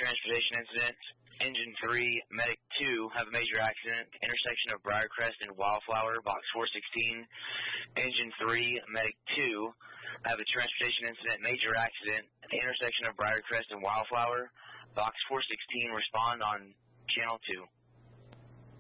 transportation incident. Engine 3, Medic 2 have a major accident, intersection of Briarcrest and Wildflower, Box 416. Engine 3, Medic 2 have a transportation incident, major accident at the intersection of Briarcrest and Wildflower, Box 416. Respond on Channel 2.